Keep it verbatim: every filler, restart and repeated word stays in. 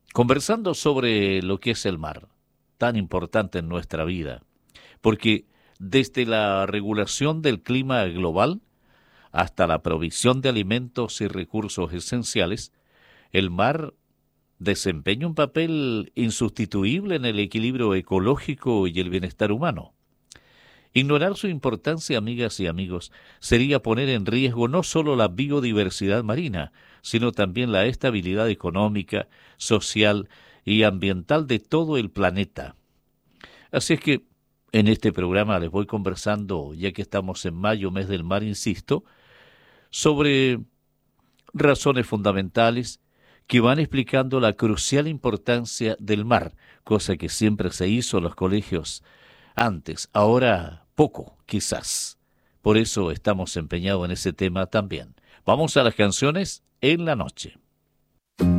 conversando sobre lo que es el mar, tan importante en nuestra vida, porque desde la regulación del clima global hasta la provisión de alimentos y recursos esenciales, el mar desempeña un papel insustituible en el equilibrio ecológico y el bienestar humano. Ignorar su importancia, amigas y amigos, sería poner en riesgo no solo la biodiversidad marina, sino también la estabilidad económica, social y ambiental de todo el planeta. Así es que en este programa les voy conversando, ya que estamos en mayo, mes del mar, insisto, sobre razones fundamentales que van explicando la crucial importancia del mar, cosa que siempre se hizo en los colegios antes, ahora poco, quizás. Por eso estamos empeñados en ese tema también. Vamos a las canciones en la noche.